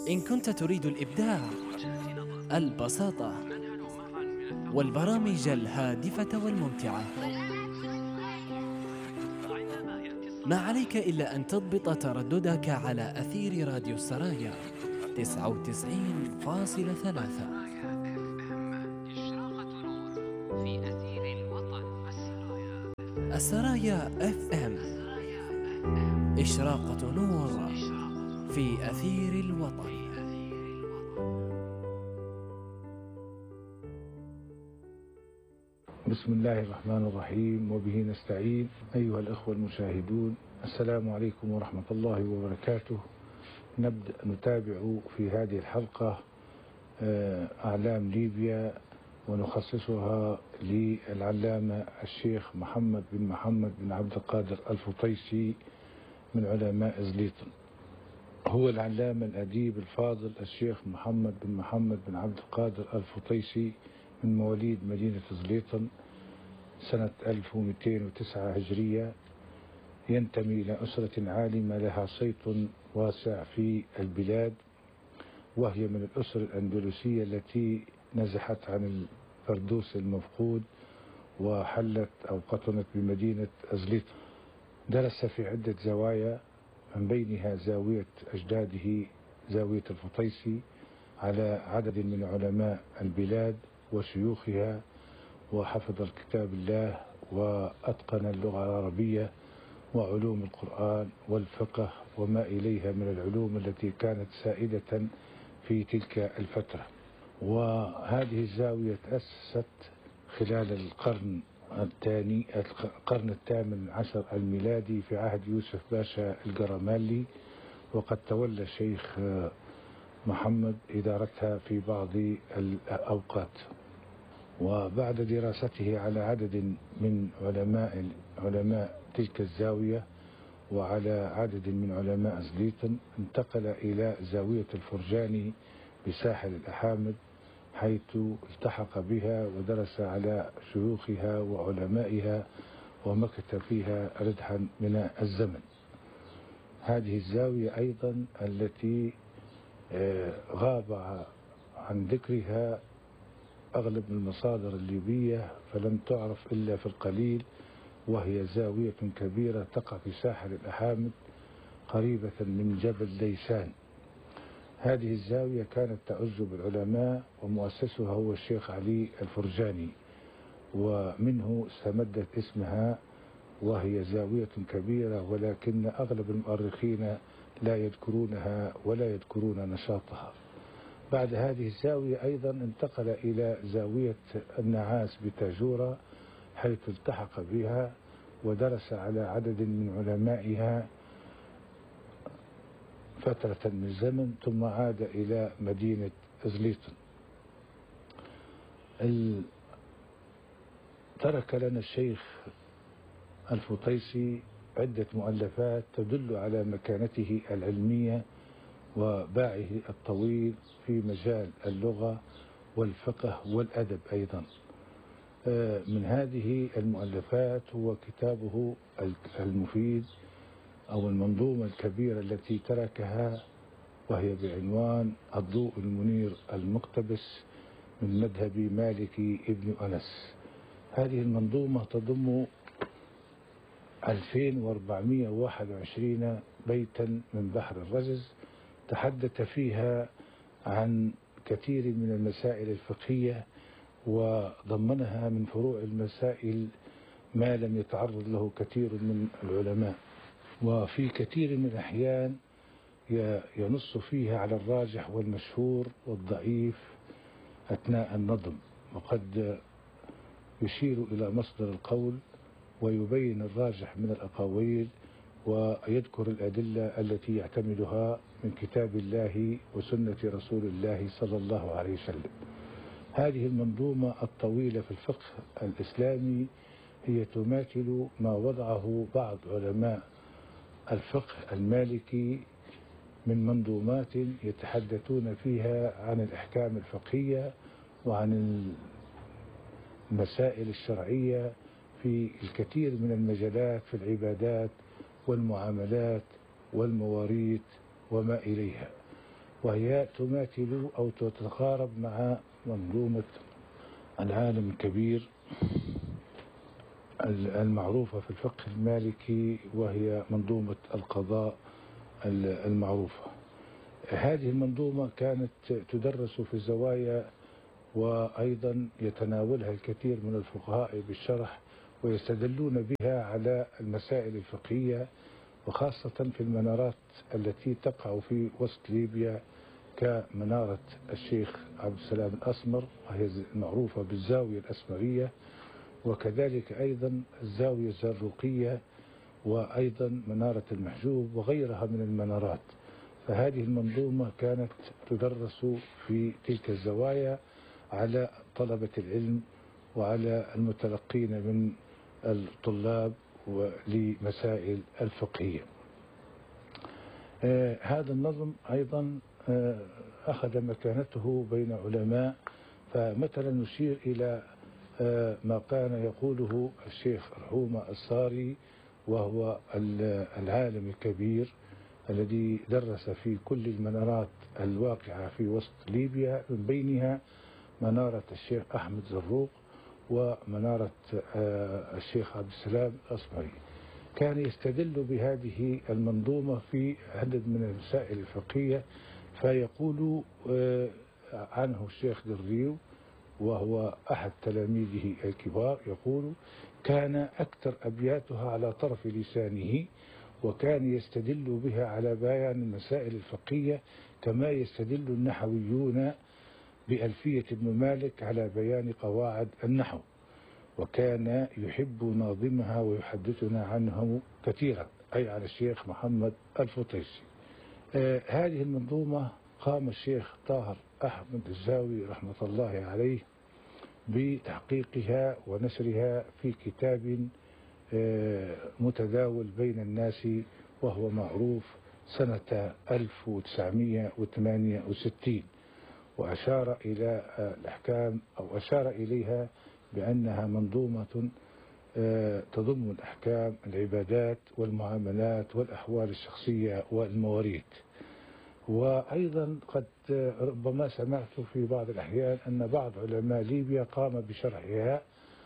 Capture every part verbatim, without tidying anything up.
إن كنت تريد الإبداع، البساطة، والبرامج الهادفة والممتعة، ما عليك إلا أن تضبط ترددك على أثير راديو السرايا تسعة وتسعين فاصلة ثلاثة. السرايا اف ام، إشراقة نور في أثير الوطن. بسم الله الرحمن الرحيم، وبه نستعين. أيها الأخوة المشاهدون، السلام عليكم ورحمة الله وبركاته. نبدأ نتابع في هذه الحلقة أعلام ليبيا، ونخصصها للعلامة الشيخ محمد بن محمد بن عبد القادر الفطيسي من علماء زليطن. هو العلامة الأديب الفاضل الشيخ محمد بن محمد بن عبد القادر الفطيسي من مواليد مدينة زليطن سنة ألف ومئتين وتسعة هجرية، ينتمي إلى أسرة عالمة لها صيت واسع في البلاد، وهي من الأسر الأندلسية التي نزحت عن الفردوس المفقود وحلت أو قطنت بمدينة زليطن. درس في عدة زوايا، من بينها زاوية أجداده زاوية الفطيسي، على عدد من علماء البلاد وشيوخها، وحفظ الكتاب الله وأتقن اللغة العربية وعلوم القرآن والفقه وما إليها من العلوم التي كانت سائدة في تلك الفترة. وهذه الزاوية تأسست خلال القرن الثاني القرن الثامن عشر الميلادي في عهد يوسف باشا القرمالي، وقد تولى الشيخ محمد إدارتها في بعض الأوقات. وبعد دراسته على عدد من علماء علماء تلك الزاوية وعلى عدد من علماء زليطن، انتقل إلى زاوية الفرجاني بساحل الأحامد، حيث التحق بها ودرس على شيوخها وعلمائها ومكث فيها ردحا من الزمن. هذه الزاوية أيضا التي غاب عن ذكرها أغلب المصادر الليبية، فلم تعرف إلا في القليل، وهي زاوية كبيرة تقع في ساحل الأحامد قريبة من جبل ليسان. هذه الزاوية كانت تعز بالعلماء، ومؤسسها هو الشيخ علي الفرجاني، ومنه استمدت اسمها، وهي زاوية كبيرة، ولكن أغلب المؤرخين لا يذكرونها ولا يذكرون نشاطها. بعد هذه الزاوية أيضا انتقل إلى زاوية النعاس بتاجورة، حيث التحق بها ودرس على عدد من علمائها فترة من الزمن، ثم عاد إلى مدينة زليطن. ال... ترك لنا الشيخ الفطيسي عدة مؤلفات تدل على مكانته العلمية وباعه الطويل في مجال اللغة والفقه والأدب أيضا. من هذه المؤلفات هو كتابه المفيد أو المنظومة الكبيرة التي تركها، وهي بعنوان الضوء المنير المقتبس من مذهب مالك ابن أنس. هذه المنظومة تضم ألفين وأربعمئة وواحد وعشرين بيتا من بحر الرجز، تحدث فيها عن كثير من المسائل الفقهية، وضمنها من فروع المسائل ما لم يتعرض له كثير من العلماء، وفي كثير من الأحيان ينص فيها على الراجح والمشهور والضعيف أثناء النظم، وقد يشير إلى مصدر القول ويبين الراجح من الأقاويل، ويذكر الأدلة التي يعتمدها من كتاب الله وسنة رسول الله صلى الله عليه وسلم. هذه المنظومة الطويلة في الفقه الإسلامي هي تماثل ما وضعه بعض علماء الفقه المالكي من منظومات يتحدثون فيها عن الأحكام الفقهية وعن المسائل الشرعية في الكثير من المجالات، في العبادات والمعاملات والمواريث وما إليها. وهي تماثل أو تتقارب مع منظومة العالم الكبير المعروفة في الفقه المالكي، وهي منظومة القضاء المعروفة. هذه المنظومة كانت تدرس في الزوايا، وأيضا يتناولها الكثير من الفقهاء بالشرح، ويستدلون بها على المسائل الفقهية، وخاصة في المنارات التي تقع في وسط ليبيا، كمنارة الشيخ عبد السلام الأسمر وهي المعروفة بالزاوية الأسمرية، وكذلك أيضا الزاوية الزروقية، وأيضا منارة المحجوب وغيرها من المنارات. فهذه المنظومة كانت تدرس في تلك الزوايا على طلبة العلم وعلى المتلقين من الطلاب لمسائل الفقهية. آه هذا النظم أيضا آه أخذ مكانته بين علماء، فمثلا نشير إلى آه ما كان يقوله الشيخ رحومة الصاري، وهو العالم الكبير الذي درس في كل المنارات الواقعة في وسط ليبيا، من بينها منارة الشيخ أحمد زروق ومنارة الشيخ عبد السلام الأسمري. كان يستدل بهذه المنظومة في عدد من المسائل الفقهية، فيقول عنه الشيخ دريو وهو أحد تلاميذه الكبار، يقول: كان أكثر أبياتها على طرف لسانه، وكان يستدل بها على بيان المسائل الفقهية كما يستدل النحويون بألفية ابن مالك على بيان قواعد النحو، وكان يحب ناظمها ويحدثنا عنه كثيرا، أي على الشيخ محمد الفطيسي. آه هذه المنظومة قام الشيخ طاهر أحمد الزاوي رحمة الله عليه بتحقيقها ونشرها في كتاب آه متداول بين الناس، وهو معروف سنة ألف وتسعمئة وثمانية وستين، وأشار إلى الأحكام أو أشار إليها بأنها منظومة تضم الأحكام العبادات والمعاملات والأحوال الشخصية والمواريث. وأيضا قد ربما سمعت في بعض الأحيان أن بعض علماء ليبيا قام بشرحها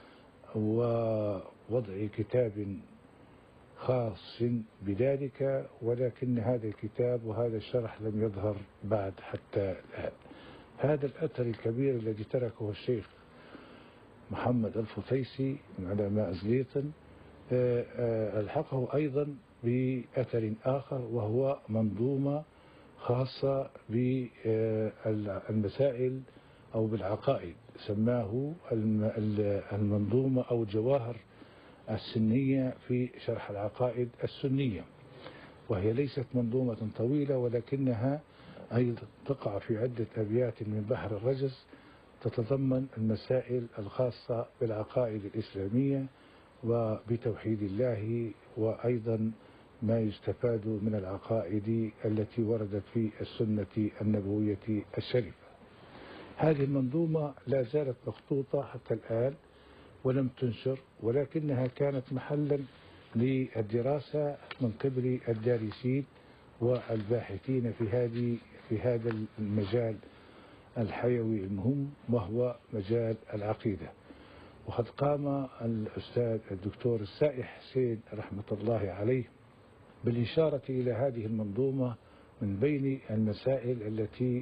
ووضع كتاب خاص بذلك، ولكن هذا الكتاب وهذا الشرح لم يظهر بعد حتى الآن. هذا الأثر الكبير الذي تركه الشيخ محمد الفطيسي من علماء زليطن ألحقه أيضا بأثر آخر، وهو منظومة خاصة بالمسائل أو بالعقائد، سماه المنظومة أو الجواهر السنية في شرح العقائد السنية، وهي ليست منظومة طويلة، ولكنها أيضا تقع في عدة أبيات من بحر الرجز، تتضمن المسائل الخاصة بالعقائد الإسلامية وبتوحيد الله، وأيضا ما يستفاد من العقائد التي وردت في السنة النبوية الشريفة. هذه المنظومة لا زالت مخطوطة حتى الآن ولم تنشر، ولكنها كانت محلا للدراسة من قبل الدارسين والباحثين في هذه في هذا المجال الحيوي المهم، وهو مجال العقيدة. وقد قام الأستاذ الدكتور السائح حسين رحمة الله عليه بالإشارة إلى هذه المنظومة من بين المسائل التي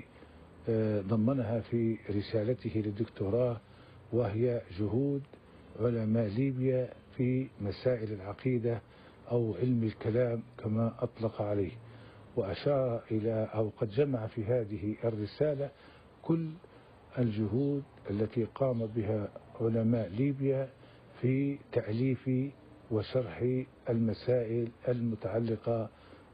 ضمنها في رسالته للدكتوراه، وهي جهود علماء ليبيا في مسائل العقيدة أو علم الكلام كما أطلق عليه، وأشار إلى أو قد جمع في هذه الرسالة كل الجهود التي قام بها علماء ليبيا في تأليف وشرح المسائل المتعلقة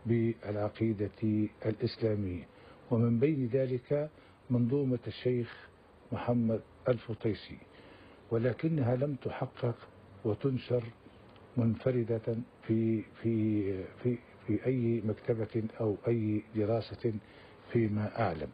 بالعقيدة الإسلامية، ومن بين ذلك منظومة الشيخ محمد الفطيسي، ولكنها لم تحقق وتنشر منفردة في في في في أي مكتبة أو أي دراسة فيما أعلم.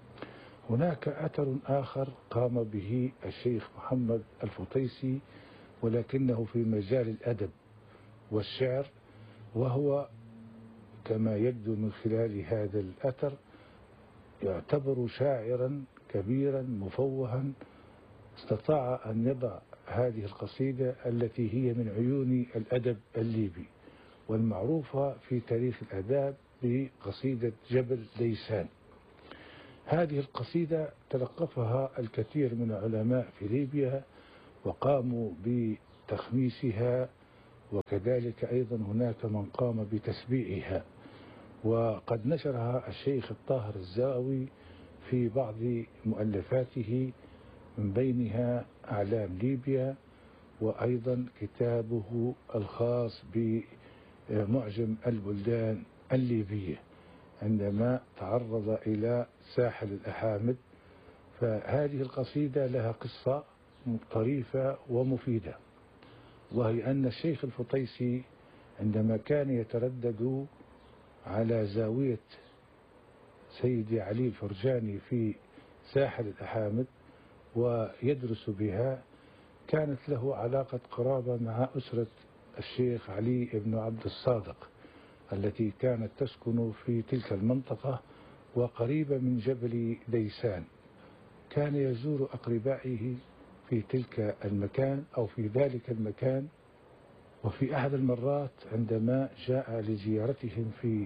هناك أثر آخر قام به الشيخ محمد الفطيسي، ولكنه في مجال الأدب والشعر، وهو كما يبدو من خلال هذا الأثر يعتبر شاعرا كبيرا مفوها، استطاع أن يضع هذه القصيدة التي هي من عيون الأدب الليبي والمعروفة في تاريخ الآداب بقصيدة جبل ديسان. هذه القصيدة تلقفها الكثير من العلماء في ليبيا وقاموا بتخميسها، وكذلك أيضا هناك من قام بتسبيعها، وقد نشرها الشيخ الطاهر الزاوي في بعض مؤلفاته من بينها أعلام ليبيا، وأيضا كتابه الخاص بمعجم البلدان الليبية عندما تعرض إلى ساحل الأحامد. فهذه القصيدة لها قصة طريفة ومفيدة، وهي أن الشيخ الفطيسي عندما كان يتردد على زاوية سيدي علي الفرجاني في ساحل الأحامد ويدرس بها، كانت له علاقة قرابة مع أسرة الشيخ علي بن عبد الصادق التي كانت تسكن في تلك المنطقة وقريبة من جبل ديسان. كان يزور أقربائه في تلك المكان أو في ذلك المكان، وفي أحد المرات عندما جاء لزيارتهم في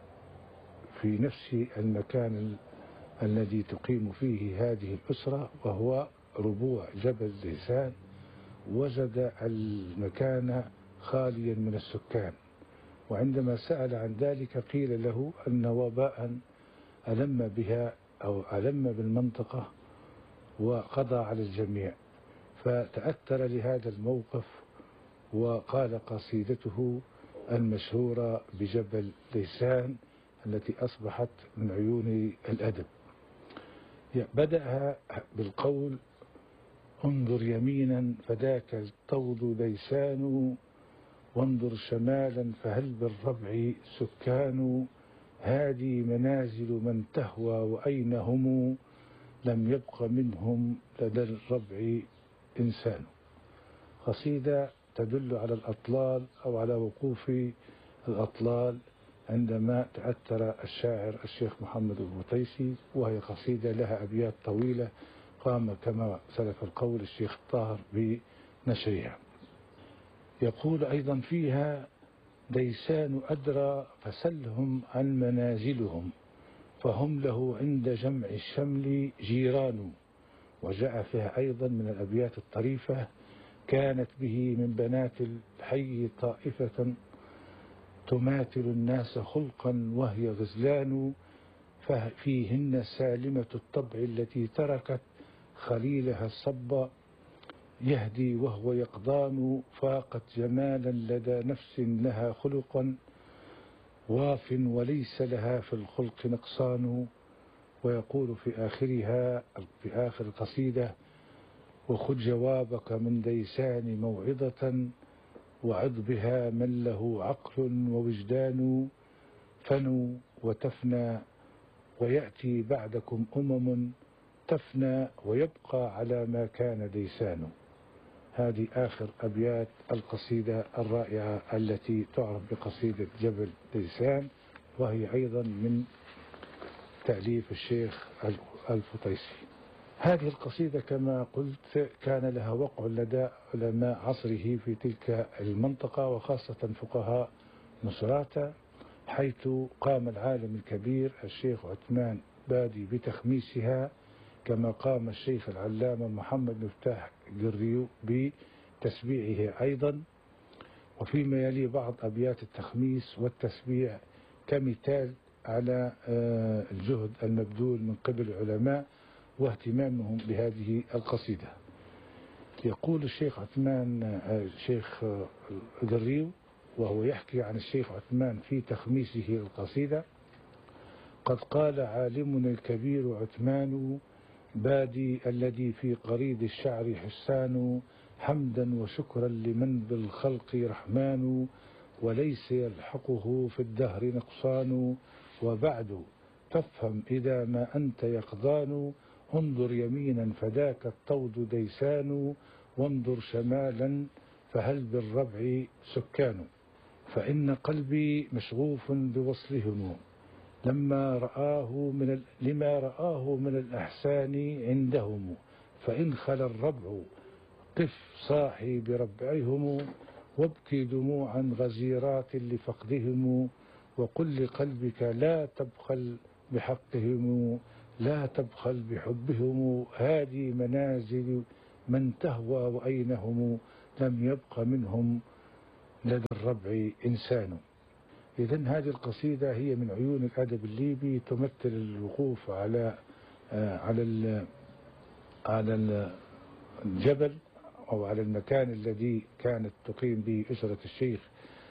في نفس المكان الذي تقيم فيه هذه الأسرة وهو ربوع جبل ديسان، وجد المكان خاليا من السكان، وعندما سأل عن ذلك قيل له أن وباء ألم بها أو ألم بالمنطقة وقضى على الجميع، فتأثر لهذا الموقف وقال قصيدته المشهورة بجبل ديسان التي أصبحت من عيون الأدب. بدأها بالقول: انظر يمينا فذاك الطود ديسان، وانظر شمالا فهل بالربع سكان، هذه منازل من تهوى وأين هم، لم يبق منهم لدى الربع إنسان. قصيدة تدل على الأطلال أو على وقوف الأطلال عندما تأثر الشاعر الشيخ محمد الفطيسي، وهي قصيدة لها أبيات طويلة قام كما سلف القول الشيخ الطاهر بنشرها. يقول أيضا فيها: ديسان أدرى فسلهم عن منازلهم، فهم له عند جمع الشمل جيران. وجاء فيها أيضا من الأبيات الطريفة: كانت به من بنات الحي طائفة، تماثل الناس خلقا وهي غزلان، ففيهن سالمة الطبع التي تركت خليلها الصب، يهدي وهو يقضان، فاقت جمالا لدى نفس لها خلقا، واف وليس لها في الخلق نقصان. ويقول في آخرها في آخر القصيدة: وخذ جوابك من ديسان موعظة، وعظ بها من له عقل ووجدان، فنوا وتفنى ويأتي بعدكم أمم، تفنى ويبقى على ما كان ديسان. هذه آخر أبيات القصيدة الرائعة التي تعرف بقصيدة جبل ديسان، وهي أيضا من تأليف الشيخ الفطيسي. هذه القصيدة كما قلت كان لها وقع لدى علماء عصره في تلك المنطقة، وخاصة فقهاء مصراتة، حيث قام العالم الكبير الشيخ عثمان بادي بتخميسها، كما قام الشيخ العلامة محمد مفتاح قريو بتسبيعه أيضا. وفيما يلي بعض أبيات التخميس والتسبيع كمثال على الجهد المبذول من قبل العلماء واهتمامهم بهذه القصيدة. يقول الشيخ عثمان الشيخ قريو وهو يحكي عن الشيخ عثمان في تخميسه القصيدة: قد قال عالمنا الكبير عثمان بادي الذي في قريد الشعر حسان، حمدا وشكرا لمن بالخلق رحمن، وليس يلحقه في الدهر نقصان، وبعد فافهم إذا ما أنت يقظان، انظر يمينا فذاك الطود ديسان، وانظر شمالا فهل بالربع سكان، فإن قلبي مشغوف بوصلهم، لما رآه من ال... لما رآه من الأحسان عندهم، فإن خلا الربع قف صاحي بربعهم، وابكي دموعا غزيرات لفقدهم، وقل لقلبك لا تبخل بحقهم، لا تبخل بحبهم، هذه منازل من تهوى وأينهم، لم يبق منهم لدى الربع إنسان. إذن هذه القصيدة هي من عيون الأدب الليبي، تمثل الوقوف على على على الجبل أو على المكان الذي كانت تقيم به أسرة الشيخ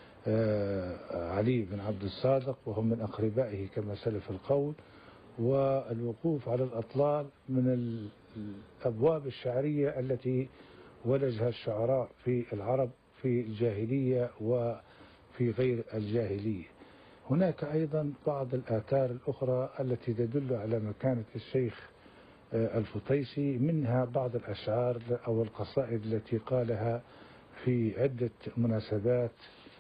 علي بن عبد الصادق، وهم من أقربائه كما سلف القول، والوقوف على الأطلال من الأبواب الشعرية التي ولجها الشعراء في العرب في الجاهلية وفي غير الجاهلية. هناك أيضا بعض الآثار الأخرى التي تدل على مكانة الشيخ الفطيسي، منها بعض الأشعار أو القصائد التي قالها في عدة مناسبات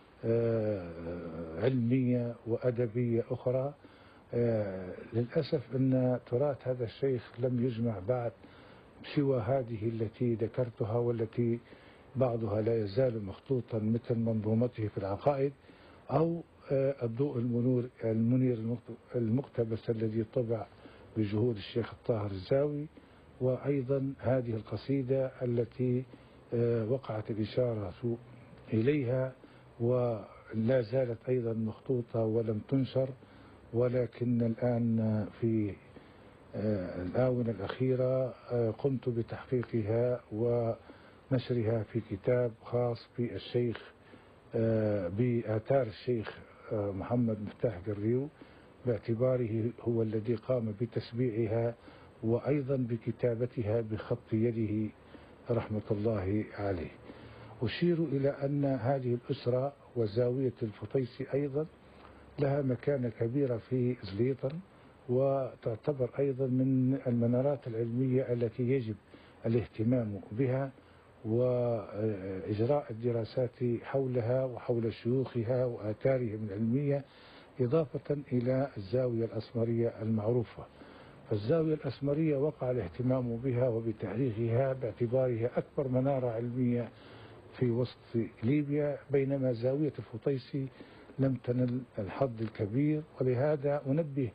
علمية وأدبية أخرى. للأسف أن تراث هذا الشيخ لم يجمع بعد سوى هذه التي ذكرتها، والتي بعضها لا يزال مخطوطا مثل منظومته في العقائد، أو الضوء المنور المنير المقتبس الذي طبع بجهود الشيخ الطاهر الزاوي، وأيضا هذه القصيدة التي وقعت الإشارة إليها ولا زالت أيضا مخطوطة ولم تنشر، ولكن الآن في الآونة الأخيرة قمت بتحقيقها ونشرها في كتاب خاص بالشيخ بآثار الشيخ محمد مفتاح قريو، باعتباره هو الذي قام بتسبيعها وأيضا بكتابتها بخط يده رحمة الله عليه. أشير إلى أن هذه الأسرة وزاوية الفطيسي أيضا لها مكانة كبيرة في زليطن، وتعتبر أيضا من المنارات العلمية التي يجب الاهتمام بها وإجراء الدراسات حولها وحول شيوخها وآثارهم العلمية، إضافة إلى الزاوية الأسمرية المعروفة. فالزاوية الأسمرية وقع الاهتمام بها وبتاريخها باعتبارها أكبر منارة علمية في وسط ليبيا، بينما زاوية الفطيسي لم تنل الحظ الكبير. ولهذا أنبه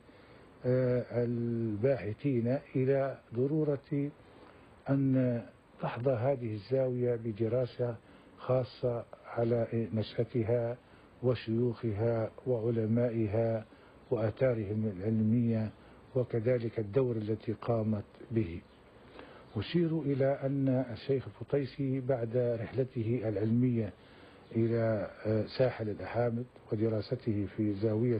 الباحثين إلى ضرورة أن تحظى هذه الزاوية بدراسة خاصة على نشأتها وشيوخها وعلمائها وآثارهم العلمية، وكذلك الدور التي قامت به. أشير إلى أن الشيخ الفطيسي بعد رحلته العلمية إلى ساحل الأحامد ودراسته في زاوية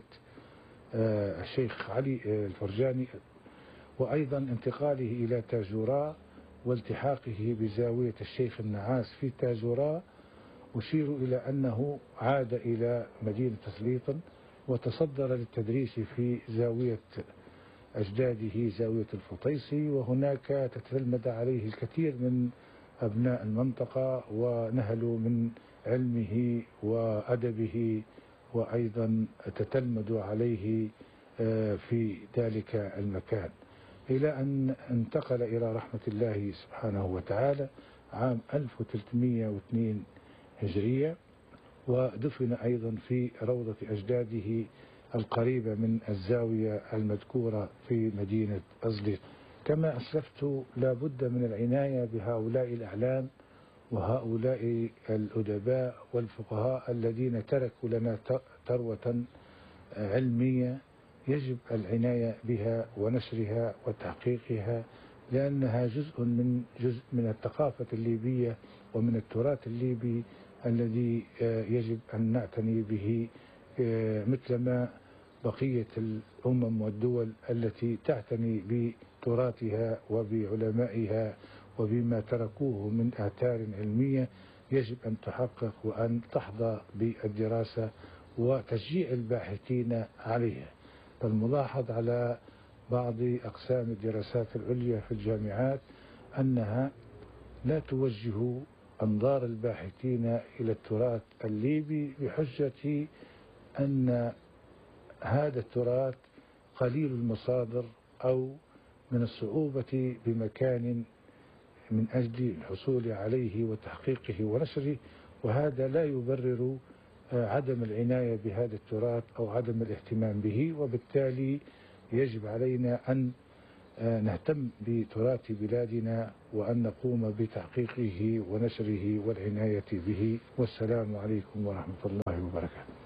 الشيخ علي الفرجاني، وأيضا انتقاله إلى تاجوراء والتحاقه بزاوية الشيخ النعاس في تاجوراء، أشير إلى أنه عاد إلى مدينة سليطن وتصدر للتدريس في زاوية أجداده زاوية الفطيسي، وهناك تتلمذ عليه الكثير من أبناء المنطقة ونهلوا من علمه وأدبه، وأيضا تتلمذوا عليه في ذلك المكان، إلى أن انتقل إلى رحمة الله سبحانه وتعالى عام ألف وثلاثمئة واثنين هجرية، ودفن أيضا في روضة أجداده القريبة من الزاوية المذكورة في مدينة أزليط. كما أسلفت لا بد من العناية بهؤلاء الأعلام وهؤلاء الأدباء والفقهاء الذين تركوا لنا ثروة علمية يجب العناية بها ونشرها وتحقيقها، لأنها جزء من جزء من الثقافة الليبية ومن التراث الليبي الذي يجب أن نعتني به، مثلما بقية الأمم والدول التي تعتني بتراثها وبعلمائها وبما تركوه من آثار علمية يجب أن تحقق وأن تحظى بالدراسة وتشجيع الباحثين عليها. فالملاحظ على بعض أقسام الدراسات العليا في الجامعات أنها لا توجه أنظار الباحثين إلى التراث الليبي بحجة أن هذا التراث قليل المصادر أو من الصعوبة بمكان من أجل الحصول عليه وتحقيقه ونشره، وهذا لا يبرر عدم العناية بهذا التراث أو عدم الاهتمام به. وبالتالي يجب علينا أن نهتم بتراث بلادنا وأن نقوم بتحقيقه ونشره والعناية به. والسلام عليكم ورحمة الله وبركاته.